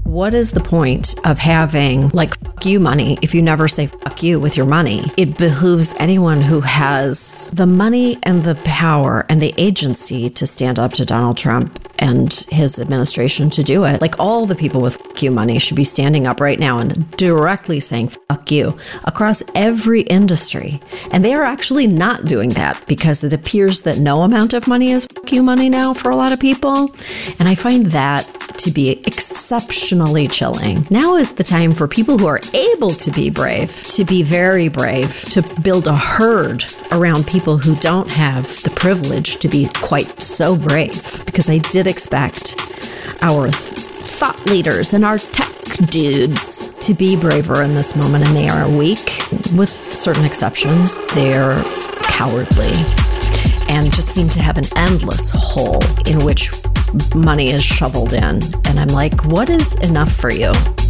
What is the point of having like fuck you money if you never say fuck you with your money? It behooves anyone who has the money and the power and the agency to stand up to Donald Trump and his administration to do it. Like all the people with fuck you money should be standing up right now and directly saying fuck you across every industry. And they are actually not doing that because it appears that no amount of money is fuck you money now for a lot of people. And I find that to be exceptionally chilling. Now is the time for people who are able to be brave, to be very brave, to build a herd around people who don't have the privilege to be quite so brave. Because I did expect our thought leaders and our tech dudes to be braver in this moment, and they are weak, with certain exceptions. They're cowardly and just seem to have an endless hole in which money is shoveled in. And I'm like, what is enough for you?